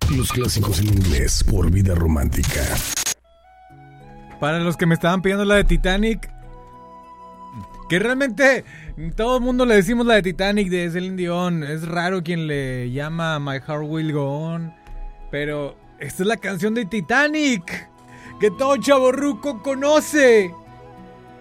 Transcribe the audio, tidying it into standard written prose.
Los clásicos en inglés por Vida Romántica. Para los que me estaban pidiendo la de Titanic, que realmente todo el mundo le decimos la de Titanic de Celine Dion. Es raro quien le llama My Heart Will Go On, pero esta es la canción de Titanic que todo chavorruco conoce.